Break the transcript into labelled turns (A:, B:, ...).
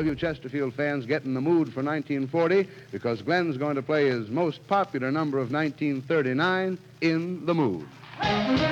A: all you Chesterfield fans get in the mood for 1940 because Glenn's going to play his most popular number of 1939, In the Mood.